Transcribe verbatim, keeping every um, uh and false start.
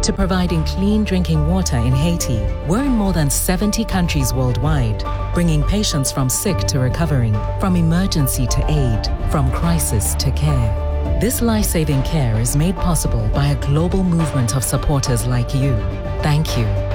to providing clean drinking water in Haiti. We're in more than seventy countries worldwide, bringing patients from sick to recovering, from emergency to aid, from crisis to care. This life-saving care is made possible by a global movement of supporters like you. Thank you.